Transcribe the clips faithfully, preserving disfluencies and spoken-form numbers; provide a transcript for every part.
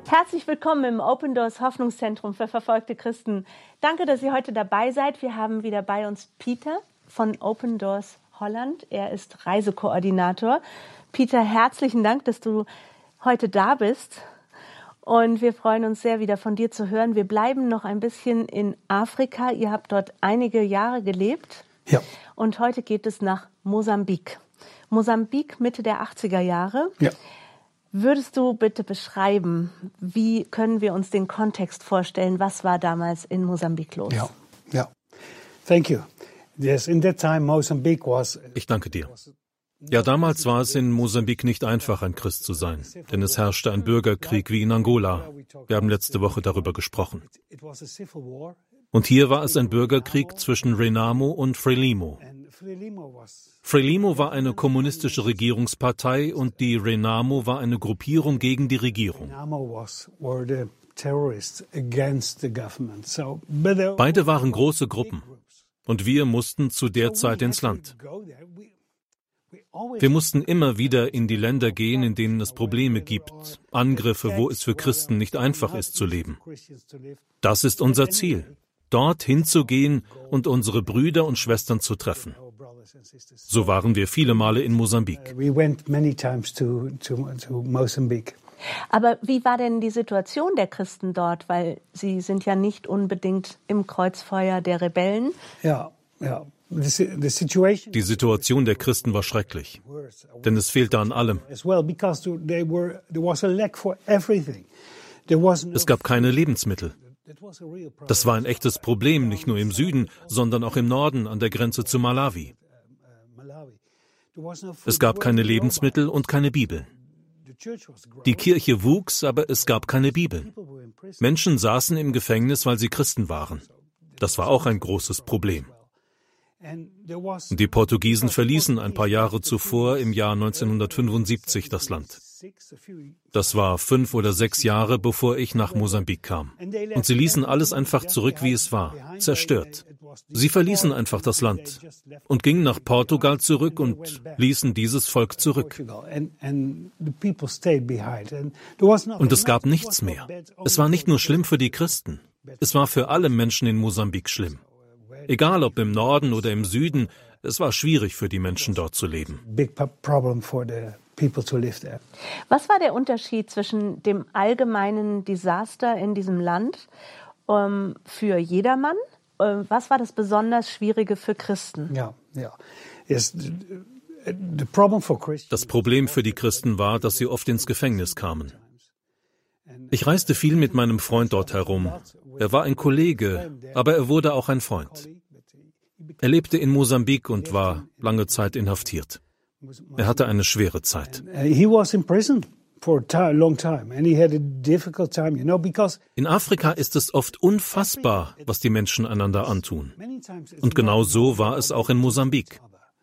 Herzlich willkommen im Open Doors Hoffnungszentrum für verfolgte Christen. Danke, dass ihr heute dabei seid. Wir haben wieder bei uns Peter von Open Doors Holland. Er ist Reisekoordinator. Peter, herzlichen Dank, dass du heute da bist. Und wir freuen uns sehr, wieder von dir zu hören. Wir bleiben noch ein bisschen in Afrika. Ihr habt dort einige Jahre gelebt. Ja. Und heute geht es nach Mosambik. Mosambik Mitte der achtziger Jahre. Ja. Würdest du bitte beschreiben, wie können wir uns den Kontext vorstellen? Was war damals in Mosambik los? Ja, ja. Thank you. Yes, in that time Mozambique was. Ich danke dir. Ja, damals war es in Mosambik nicht einfach, ein Christ zu sein, denn es herrschte ein Bürgerkrieg wie in Angola. Wir haben letzte Woche darüber gesprochen. Und hier war es ein Bürgerkrieg zwischen Renamo und Frelimo. Frelimo war eine kommunistische Regierungspartei und die Renamo war eine Gruppierung gegen die Regierung. Beide waren große Gruppen und wir mussten zu der Zeit ins Land. Wir mussten immer wieder in die Länder gehen, in denen es Probleme gibt, Angriffe, wo es für Christen nicht einfach ist zu leben. Das ist unser Ziel, dort hinzugehen und unsere Brüder und Schwestern zu treffen. So waren wir viele Male in Mosambik. Aber wie war denn die Situation der Christen dort? Weil sie sind ja nicht unbedingt im Kreuzfeuer der Rebellen. Ja, ja. Die Situation der Christen war schrecklich, denn es fehlte an allem. Es gab keine Lebensmittel. Das war ein echtes Problem, nicht nur im Süden, sondern auch im Norden an der Grenze zu Malawi. Es gab keine Lebensmittel und keine Bibeln. Die Kirche wuchs, aber es gab keine Bibeln. Menschen saßen im Gefängnis, weil sie Christen waren. Das war auch ein großes Problem. Die Portugiesen verließen ein paar Jahre zuvor, im Jahr neunzehnhundertfünfundsiebzig, das Land. Das war fünf oder sechs Jahre, bevor ich nach Mosambik kam. Und sie ließen alles einfach zurück, wie es war, zerstört. Sie verließen einfach das Land und gingen nach Portugal zurück und ließen dieses Volk zurück. Und es gab nichts mehr. Es war nicht nur schlimm für die Christen, es war für alle Menschen in Mosambik schlimm. Egal ob im Norden oder im Süden, es war schwierig für die Menschen dort zu leben. Was war der Unterschied zwischen dem allgemeinen Desaster in diesem Land ähm, für jedermann? Ähm, was war das besonders Schwierige für Christen? Ja, ja. Das Problem für die Christen war, dass sie oft ins Gefängnis kamen. Ich reiste viel mit meinem Freund dort herum. Er war ein Kollege, aber er wurde auch ein Freund. Er lebte in Mosambik und war lange Zeit inhaftiert. Er hatte eine schwere Zeit. In Afrika ist es oft unfassbar, was die Menschen einander antun. Und genau so war es auch in Mosambik.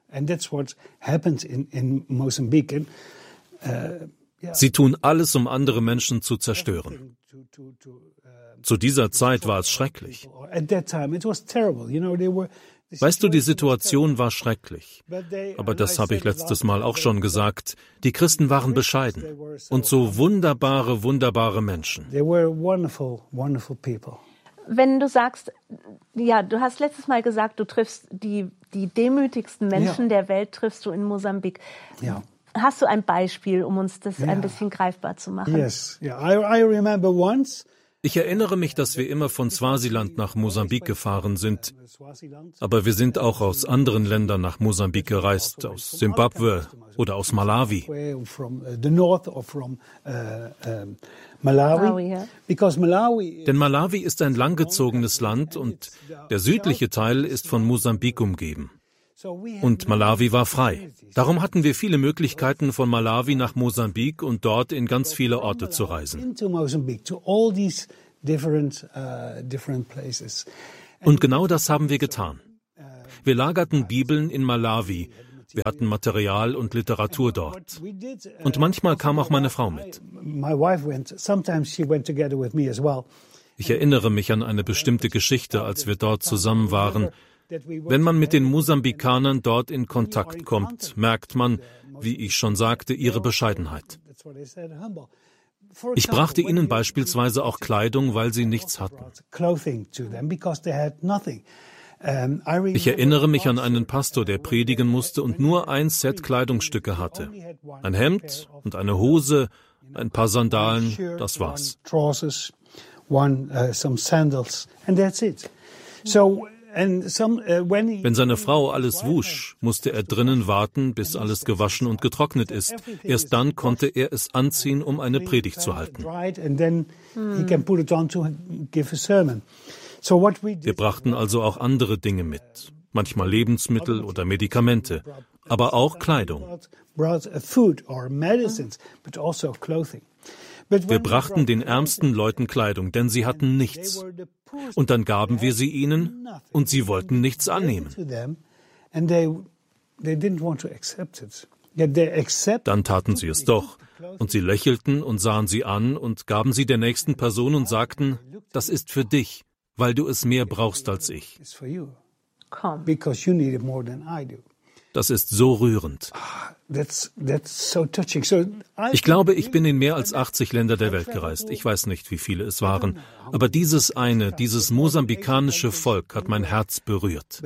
Sie tun alles, um andere Menschen zu zerstören. Zu dieser Zeit war es schrecklich. Weißt du, die Situation war schrecklich. Aber das habe ich letztes Mal auch schon gesagt. Die Christen waren bescheiden und so wunderbare, wunderbare Menschen. Wenn du sagst, ja, du hast letztes Mal gesagt, du triffst die, die demütigsten Menschen ja. der Welt, triffst du in Mosambik. Ja. Hast du ein Beispiel, um uns das ja. ein bisschen greifbar zu machen? Yes. Yeah. I, I remember once. Ich erinnere mich, dass wir immer von Swasiland nach Mosambik gefahren sind. Aber wir sind auch aus anderen Ländern nach Mosambik gereist, aus Simbabwe oder aus Malawi. Denn Malawi ist ein langgezogenes Land und der südliche Teil ist von Mosambik umgeben. Und Malawi war frei. Darum hatten wir viele Möglichkeiten, von Malawi nach Mosambik und dort in ganz viele Orte zu reisen. Und genau das haben wir getan. Wir lagerten Bibeln in Malawi. Wir hatten Material und Literatur dort. Und manchmal kam auch meine Frau mit. Ich erinnere mich an eine bestimmte Geschichte, als wir dort zusammen waren. Wenn man mit den Mosambikanern dort in Kontakt kommt, merkt man, wie ich schon sagte, ihre Bescheidenheit. Ich brachte ihnen beispielsweise auch Kleidung, weil sie nichts hatten. Ich erinnere mich an einen Pastor, der predigen musste und nur ein Set Kleidungsstücke hatte. Ein Hemd und eine Hose, ein paar Sandalen, das war's. Wenn seine Frau alles wusch, musste er drinnen warten, bis alles gewaschen und getrocknet ist. Erst dann konnte er es anziehen, um eine Predigt zu halten. Wir brachten also auch andere Dinge mit, manchmal Lebensmittel oder Medikamente, aber auch Kleidung. Wir brachten den ärmsten Leuten Kleidung, denn sie hatten nichts. Und dann gaben wir sie ihnen, und sie wollten nichts annehmen. Dann taten sie es doch, und sie lächelten und sahen sie an und gaben sie der nächsten Person und sagten, das ist für dich, weil du es mehr brauchst als ich. Komm. Das ist so rührend. Ich glaube, ich bin in mehr als achtzig Länder der Welt gereist. Ich weiß nicht, wie viele es waren. Aber dieses eine, dieses mosambikanische Volk hat mein Herz berührt.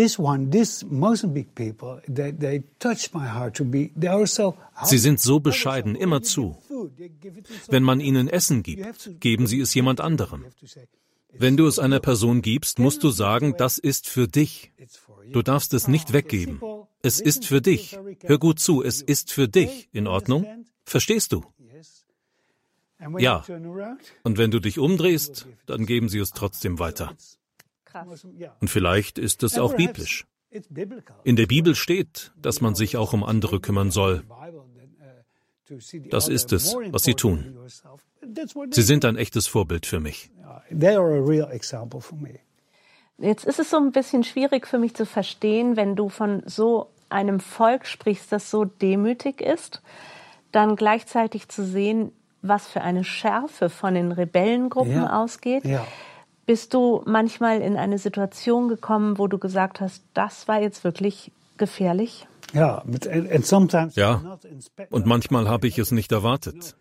Sie sind so bescheiden, immerzu. Wenn man ihnen Essen gibt, geben sie es jemand anderem. Wenn du es einer Person gibst, musst du sagen, das ist für dich. Du darfst es nicht weggeben. Es ist für dich. Hör gut zu, es ist für dich. In Ordnung? Verstehst du? Ja. Und wenn du dich umdrehst, dann geben sie es trotzdem weiter. Krass. Und vielleicht ist es auch biblisch. In der Bibel steht, dass man sich auch um andere kümmern soll. Das ist es, was sie tun. Sie sind ein echtes Vorbild für mich. Jetzt ist es so ein bisschen schwierig für mich zu verstehen, wenn du von so einem Volk sprichst, das so demütig ist, dann gleichzeitig zu sehen, was für eine Schärfe von den Rebellengruppen ja. ausgeht. Ja. Bist du manchmal in eine Situation gekommen, wo du gesagt hast, das war jetzt wirklich gefährlich? Ja, ja. Und manchmal habe ich es nicht erwartet.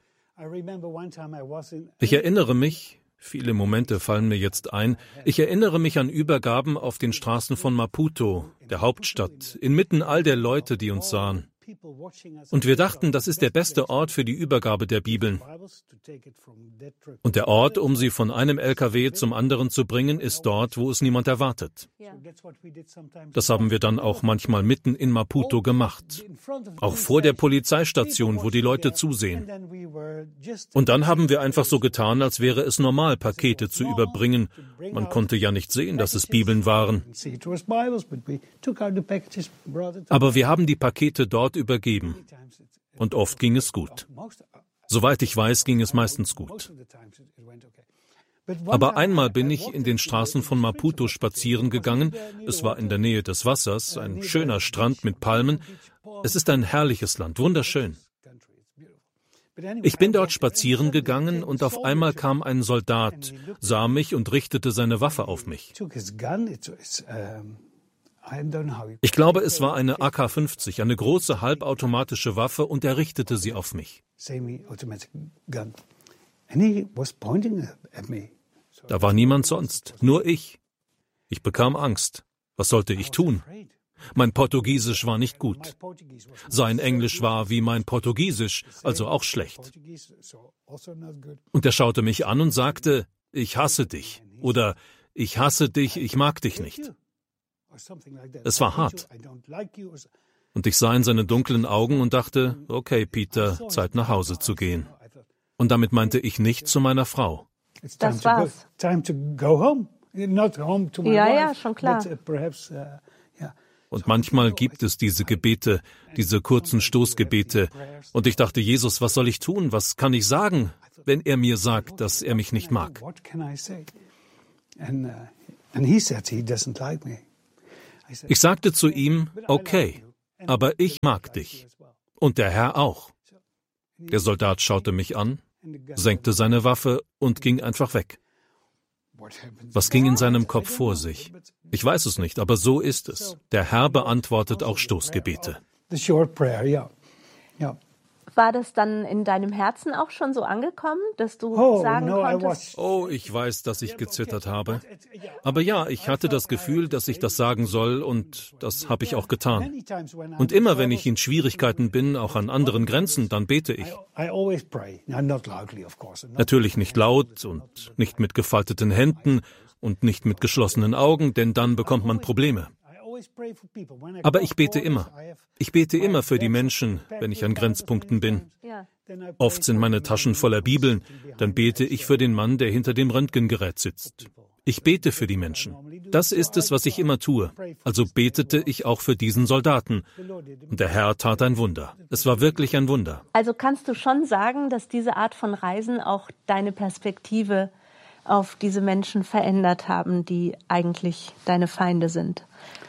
Ich erinnere mich, viele Momente fallen mir jetzt ein, ich erinnere mich an Übergaben auf den Straßen von Maputo, der Hauptstadt, inmitten all der Leute, die uns sahen. Und wir dachten, das ist der beste Ort für die Übergabe der Bibeln. Und der Ort, um sie von einem L K W zum anderen zu bringen, ist dort, wo es niemand erwartet. Das haben wir dann auch manchmal mitten in Maputo gemacht. Auch vor der Polizeistation, wo die Leute zusehen. Und dann haben wir einfach so getan, als wäre es normal, Pakete zu überbringen. Man konnte ja nicht sehen, dass es Bibeln waren. Aber wir haben die Pakete dort übergeben. Und oft ging es gut. Soweit ich weiß, ging es meistens gut. Aber einmal bin ich in den Straßen von Maputo spazieren gegangen. Es war in der Nähe des Wassers, ein schöner Strand mit Palmen. Es ist ein herrliches Land, wunderschön. Ich bin dort spazieren gegangen und auf einmal kam ein Soldat, sah mich und richtete seine Waffe auf mich. Ich glaube, es war eine A K fünfzig, eine große halbautomatische Waffe, und er richtete sie auf mich. Da war niemand sonst, nur ich. Ich bekam Angst. Was sollte ich tun? Mein Portugiesisch war nicht gut. Sein Englisch war wie mein Portugiesisch, also auch schlecht. Und er schaute mich an und sagte, ich hasse dich, oder ich hasse dich, ich mag dich nicht. Es war hart. Und ich sah in seine dunklen Augen und dachte, okay, Peter, Zeit nach Hause zu gehen. Und damit meinte ich nicht zu meiner Frau. Das war's. Ja, ja, schon klar. Und manchmal gibt es diese Gebete, diese kurzen Stoßgebete. Und ich dachte, Jesus, was soll ich tun? Was kann ich sagen, wenn er mir sagt, dass er mich nicht mag? Ich sagte zu ihm, okay, aber ich mag dich. Und der Herr auch. Der Soldat schaute mich an, senkte seine Waffe und ging einfach weg. Was ging in seinem Kopf vor sich? Ich weiß es nicht, aber so ist es. Der Herr beantwortet auch Stoßgebete. War das dann in deinem Herzen auch schon so angekommen, dass du Oh, sagen no, I konntest? was. Oh, ich weiß, dass ich gezittert habe. Aber ja, ich hatte das Gefühl, dass ich das sagen soll, und das habe ich auch getan. Und immer, wenn ich in Schwierigkeiten bin, auch an anderen Grenzen, dann bete ich. I always pray. Now, not loudly, of course. Not- Natürlich nicht laut und nicht mit gefalteten Händen und nicht mit geschlossenen Augen, denn dann bekommt man Probleme. I always pray for people. When I Aber cross ich bete borders, immer. I have- Ich bete immer für die Menschen, wenn ich an Grenzpunkten bin. Ja. then I pray Oft sind for meine the Taschen man voller who's Bibeln. sitting behind Dann bete ich für den Mann, der hinter dem Röntgengerät sitzt. Ich bete für die Menschen. Das ist es, was ich immer tue. Also betete ich auch für diesen Soldaten. Und der Herr tat ein Wunder. Es war wirklich ein Wunder. Also kannst du schon sagen, dass diese Art von Reisen auch deine Perspektive auf diese Menschen verändert haben, die eigentlich deine Feinde sind?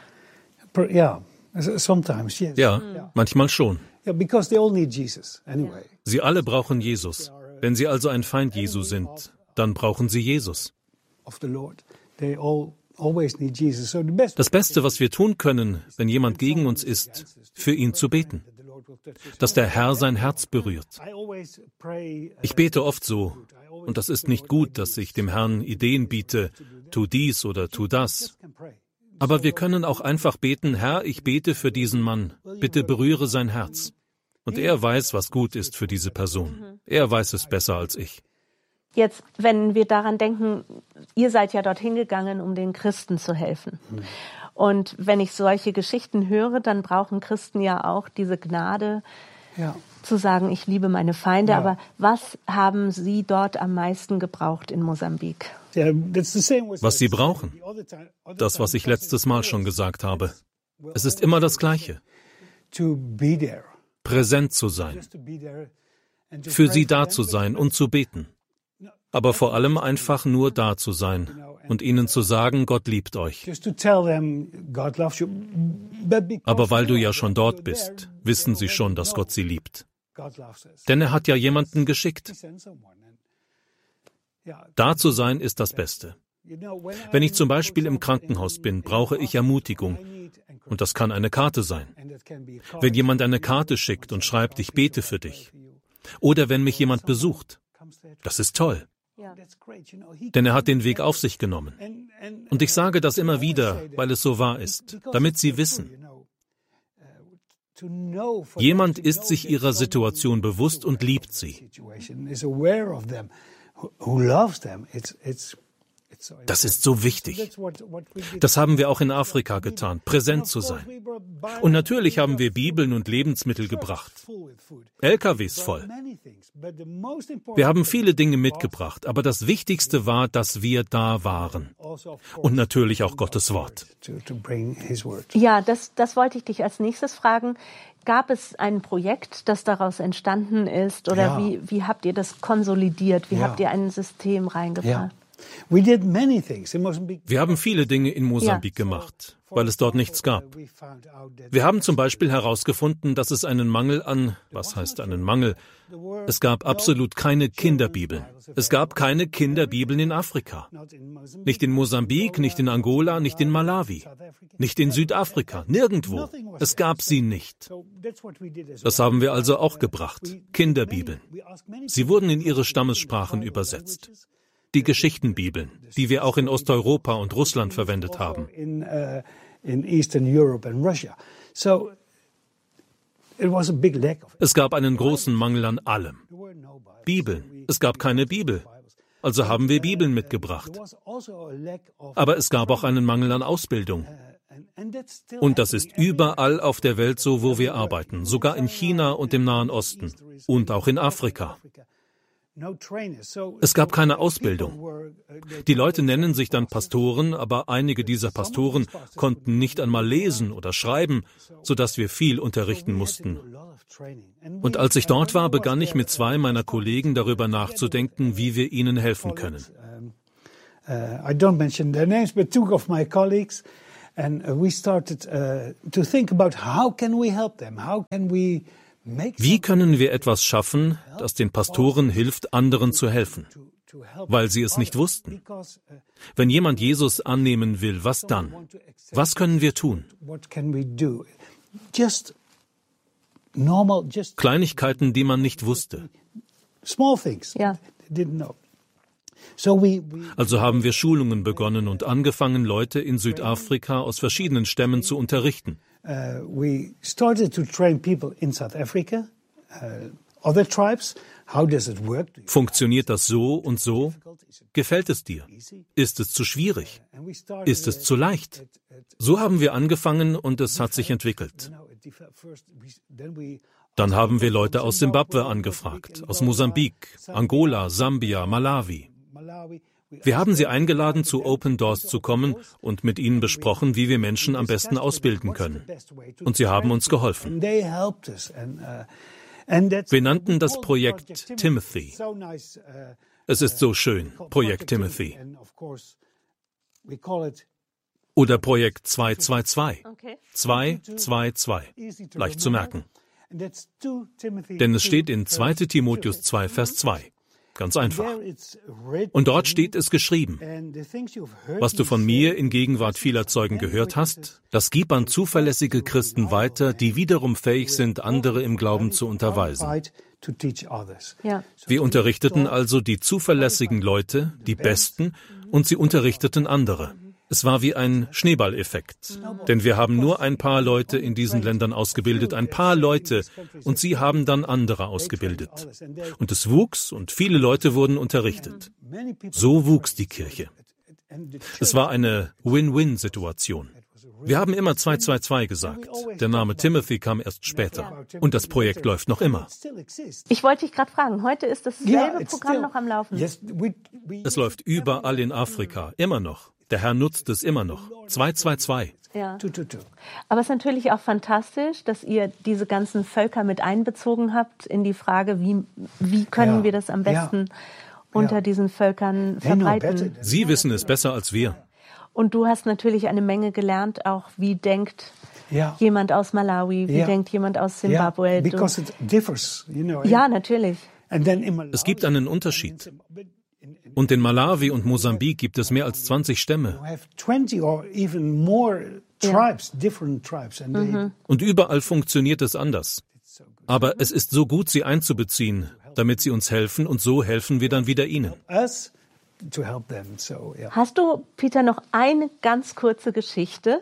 Pr- Yeah, S- sometimes, yes. Ja, manchmal schon. Yeah, because they all need Jesus anyway. Sie alle brauchen Jesus. Wenn sie also ein Feind Jesu sind, dann brauchen sie Jesus. Of the Lord. They all always need Jesus. So the best Das Beste, was wir tun können, wenn jemand gegen uns ist, für ihn zu beten. Dass der Herr sein Herz berührt. I always pray uh, Ich bete oft so. Und das ist nicht gut, dass ich dem Herrn Ideen biete, tu dies oder tu das. can pray. Aber wir können auch einfach beten, Herr, ich bete für diesen Mann. Bitte berühre sein Herz. Und er weiß, was gut ist für diese Person. Er weiß es besser als ich. Jetzt, wenn wir daran denken, ihr seid ja dorthin gegangen, um den Christen zu helfen. Und wenn ich solche Geschichten höre, dann brauchen Christen ja auch diese Gnade, Yeah. zu sagen, ich liebe meine Feinde. Ja. Aber was haben Sie dort am meisten gebraucht in Mosambik? Yeah, that's the same with Was sie brauchen. Das, was ich letztes Mal schon gesagt habe. Es ist immer das Gleiche. to be there. Präsent zu sein. Just to be there and to Für pray sie for da them. zu sein und zu beten. Aber vor allem einfach nur da zu sein und ihnen zu sagen, Gott liebt euch. Just to tell them God loves you. But because Aber weil du you ja know schon that dort you're bist, there, wissen they sie schon, already dass know Gott sie liebt. God loves us. Denn er hat ja jemanden geschickt. He sent someone. And, yeah, Da zu sein ist das Beste. you know, when Wenn I'm, ich zum Beispiel for im example, Krankenhaus in- bin, in brauche ich hospital, Ermutigung. I need encouragement. Und das kann eine Karte sein. And that can be a card. Wenn jemand eine Karte schickt und schreibt, ich bete für dich. Oder wenn mich jemand besucht. Comes there. Das ist toll, Ja. That's great. You know, he denn er hat den Weg auf sich genommen. and, and, Und ich sage das immer wieder, weil es so wahr ist, damit Sie wissen, you know, uh, to know for jemand them to ist know sich that ihrer someone Situation bewusst und liebt sie. situation is aware of them, who, who loves them. It's it's it's so Das ist so wichtig. That's what, what we did. Das haben wir auch in Afrika getan, präsent zu sein. Und natürlich haben wir Bibeln und Lebensmittel gebracht, L K Ws voll. Wir haben viele Dinge mitgebracht, aber das Wichtigste war, dass wir da waren. Und natürlich auch Gottes Wort. To, to bring his word. Ja, das, das wollte ich dich als nächstes fragen. Gab es ein Projekt, das daraus entstanden ist? Oder Ja. wie, wie habt ihr das konsolidiert? Wie Ja. habt ihr ein System reingebracht? Yeah. We did many things. It wasn't big. Wir haben viele Dinge in Mosambik gemacht, weil es dort nichts gab. We found out that Wir haben zum Beispiel herausgefunden, dass es einen Mangel an, was heißt einen Mangel? Es gab absolut keine Kinderbibeln. Es gab keine Kinderbibeln in Afrika. not in Mozambique, Nicht in Mosambik, nicht in Angola, nicht in Malawi. Nicht in Südafrika, nirgendwo. Es gab sie nicht. so that's what we did as Das well. haben wir also auch gebracht. Kinderbibeln. We asked many Sie wurden in ihre Stammessprachen übersetzt. Die Geschichtenbibeln, die wir auch in Osteuropa und Russland verwendet haben. in uh, in Eastern Europe and Russia. So it was a big lack of it. Es gab einen großen Mangel an allem. There were no Bibles. Bibeln. Es gab keine Bibel. Also haben wir Bibeln mitgebracht. There was also a lack of Aber es gab auch einen Mangel an Ausbildung. and, and that's still Und das ist happening. überall auf der Welt so, wo wir arbeiten. Sogar in China und im Nahen Osten. Und auch in Afrika. No trainers. So Es gab keine people Ausbildung. were, uh, they- Die Leute nennen sich dann Pastoren, aber einige dieser Pastoren konnten nicht einmal lesen oder schreiben, sodass wir viel unterrichten mussten. a lot of training. And Und we- als ich dort when I war, was begann ich there, mit zwei meiner Kollegen darüber nachzudenken, wie wir ihnen helfen können. um, uh, I don't mention their names, but two of my colleagues, and uh, we started uh, to think about how can we help them? How can we make Wie können wir etwas schaffen, das den Pastoren hilft, anderen zu helfen? to, to help Weil sie es nicht wussten. because uh, Wenn jemand Jesus annehmen will, was dann? Was können wir tun? what can we do? Just normal, just Kleinigkeiten, die man nicht wusste. small things. Ja. Didn't know. So we, we Also haben wir Schulungen begonnen und angefangen, Leute in Südafrika aus verschiedenen Stämmen zu unterrichten. uh, we started to train people in South Africa, uh, other tribes. How does it work? Funktioniert das so und so? Gefällt es dir? Ist es zu schwierig? And we started, Ist es zu leicht? So haben wir angefangen und es hat sich entwickelt. you know, it developed first, we, then we Dann haben wir Leute aus Simbabwe angefragt, aus Mosambik, Angola, Sambia, Malawi. Malawi. We Wir haben sie eingeladen, zu Open Doors zu kommen und mit ihnen besprochen, wie wir Menschen am besten ausbilden können. Und sie haben uns geholfen. And they helped us. And, uh, and that's, Wir nannten das Projekt Timothy. So nice, uh, Es ist so schön, Projekt Timothy. And of course, we call it Oder Projekt zwei zwei zwei. Okay. zwei zwei zwei. easy to Leicht zu remember. merken. And that's two Timothy Denn es two, steht in verse zwei Timotheus two. zwei, Vers zwei. Ganz einfach. There it's written, Und dort steht es geschrieben. and the things you've heard Was du me von say, mir in Gegenwart vieler Zeugen gehört hast, das gib an zuverlässige Christen weiter, die wiederum fähig sind, andere im Glauben zu unterweisen. qualified to teach others. Ja. Wir unterrichteten also die zuverlässigen Leute, die Besten, und sie unterrichteten andere. Es war wie ein Schneeballeffekt. Denn wir haben nur ein paar Leute in diesen Ländern ausgebildet, ein paar Leute, und sie haben dann andere ausgebildet. Und es wuchs und viele Leute wurden unterrichtet. Many people, So wuchs die Kirche. and the Es war eine Win-Win-Situation. Wir haben immer zwei zwei zwei gesagt. Der Name Timothy kam erst später. Und das Projekt läuft noch immer. still exists. Ich wollte dich gerade fragen, heute ist dasselbe Yeah, it's Programm still- noch am Laufen. Yes, we, we, Es läuft überall in Afrika, immer noch. Der Herr nutzt es immer noch. zwei zwei zwei. Ja. two, two, two. Aber es ist natürlich auch fantastisch, dass ihr diese ganzen Völker mit einbezogen habt in die Frage, wie, wie können Ja. wir das am besten Ja. unter Ja. diesen Völkern They know verbreiten. better than- Sie wissen es besser als wir. Und du hast natürlich eine Menge gelernt, auch wie denkt Ja. jemand aus Malawi, wie Ja. denkt jemand aus Yeah, Zimbabwe. Du- because it differs, you know. ja, natürlich. And then in Malawi, Es gibt einen Unterschied. Und in Malawi und Mosambik gibt es mehr als zwanzig Stämme. you have twenty or even more tribes, different tribes, and they, Und überall funktioniert es anders. Aber es ist so gut, sie einzubeziehen, damit sie uns helfen, und so helfen wir dann wieder ihnen. us to help them. So yeah. Hast du, Peter, noch eine ganz kurze Geschichte,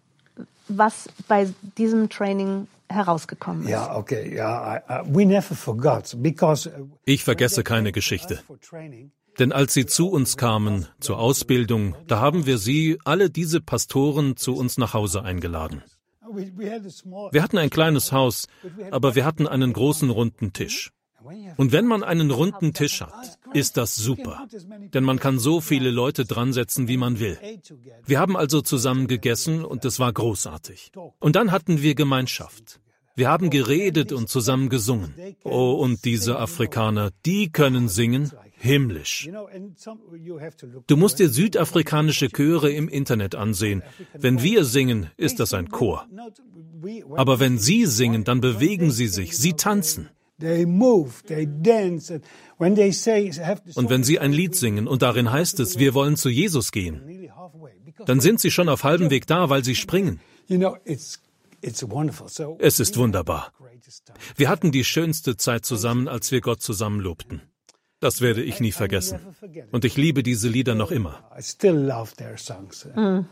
was bei diesem Training herausgekommen ist? Yeah, okay. Yeah, I, I, we never forgot because uh, Ich vergesse keine Geschichte. for training. Denn als sie zu uns kamen, zur Ausbildung, da haben wir sie, alle diese Pastoren, zu uns nach Hause eingeladen. We, we had a small. Wir hatten ein kleines Haus, aber wir hatten einen großen runden Tisch. Und wenn man einen runden Tisch hat, ist das super. Denn man kann so viele Leute dran setzen, wie man will. Wir haben also zusammen gegessen und es war großartig. Und dann hatten wir Gemeinschaft. Wir haben geredet und zusammen gesungen. Oh, und diese Afrikaner, die können singen, himmlisch. You know, and some you have to look. Du musst dir südafrikanische Chöre im Internet ansehen. Wenn wir singen, ist das ein Chor. Not, we, Aber wenn sie singen, dann bewegen sie sich, sie tanzen. they move, they dance, and when they say have the Und wenn sie ein Lied singen und darin heißt es, wir wollen zu Jesus gehen, nearly halfway because dann sind sie schon auf halbem Weg da, weil sie springen. you know it's it's wonderful. So Es ist wunderbar. greatest time. Wir hatten die schönste Zeit zusammen, als wir Gott zusammen lobten. Das werde ich nie vergessen. Und ich liebe diese Lieder noch immer. I still love their songs.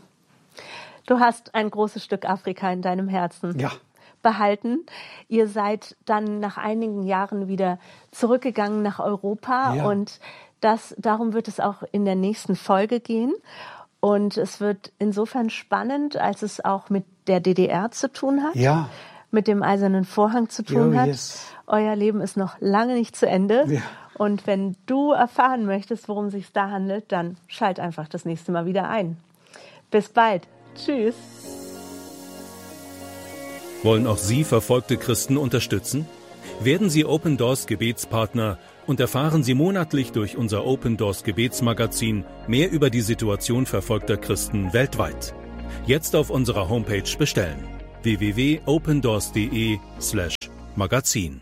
Du hast ein großes Stück Afrika in deinem Herzen Ja. behalten. Ihr seid dann nach einigen Jahren wieder zurückgegangen nach Europa Ja. und das, darum wird es auch in der nächsten Folge gehen. Und es wird insofern spannend, als es auch mit der D D R zu tun hat, Ja. mit dem Eisernen Vorhang zu tun Oh, hat. yes. Euer Leben ist noch lange nicht zu Ende. Ja. Und wenn du erfahren möchtest, worum es sich da handelt, dann schalt einfach das nächste Mal wieder ein. Bis bald. Tschüss. Wollen auch Sie verfolgte Christen unterstützen? Werden Sie Open Doors Gebetspartner und erfahren Sie monatlich durch unser Open Doors Gebetsmagazin mehr über die Situation verfolgter Christen weltweit. Jetzt auf unserer Homepage bestellen: w w w punkt opendoors punkt de slash magazin.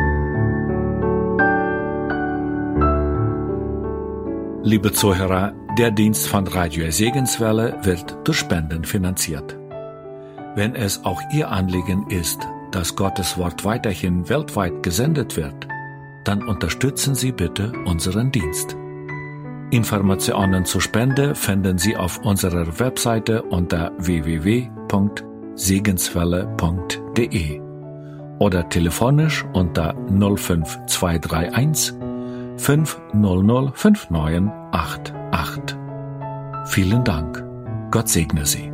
Liebe Zuhörer, Der Dienst von Radio Segenswelle wird durch Spenden finanziert. Wenn es auch Ihr Anliegen ist, dass Gottes Wort weiterhin weltweit gesendet wird, dann unterstützen Sie bitte unseren Dienst. Informationen zur Spende finden Sie auf unserer Webseite unter w w w punkt segenswelle punkt d e oder telefonisch unter null fünf zwei drei eins fünf null null fünf neun acht acht. Vielen Dank. Gott segne Sie.